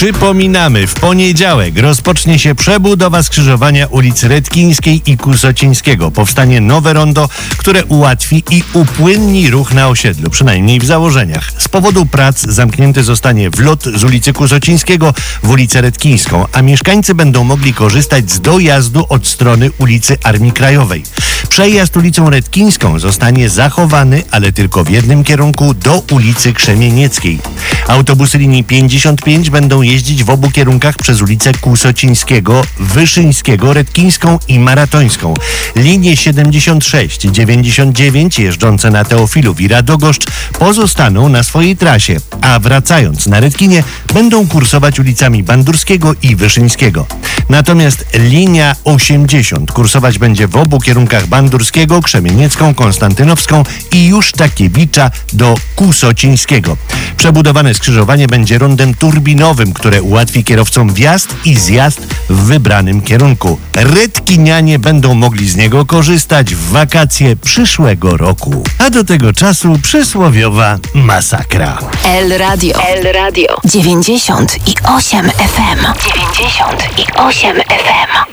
Przypominamy, w poniedziałek rozpocznie się przebudowa skrzyżowania ulic Redkińskiej i Kusocińskiego. Powstanie nowe rondo, które ułatwi i upłynni ruch na osiedlu, przynajmniej w założeniach. Z powodu prac zamknięty zostanie wlot z ulicy Kusocińskiego w ulicę Redkińską, a mieszkańcy będą mogli korzystać z dojazdu od strony ulicy Armii Krajowej. Przejazd ulicą Redkińską zostanie zachowany, ale tylko w jednym kierunku, do ulicy Krzemienieckiej. Autobusy linii 55 będą jeździć w obu kierunkach przez ulicę Kusocińskiego, Wyszyńskiego, Redkińską i Maratońską. Linie 76 i 99 jeżdżące na Teofilów i Radogoszcz pozostaną na swojej trasie, a wracając na Redkinie będą kursować ulicami Bandurskiego i Wyszyńskiego. Natomiast linia 80 kursować będzie w obu kierunkach Bandurskiego, Krzemieniecką, Konstantynowską i Jusztakiewicza do Kusocińskiego. Przebudowane skrzyżowanie będzie rondem turbinowym, które ułatwi kierowcom wjazd i zjazd w wybranym kierunku. Redkinianie będą mogli z niego korzystać w wakacje przyszłego roku. A do tego czasu przysłowiowa masakra. El Radio 98 FM. 98 FM.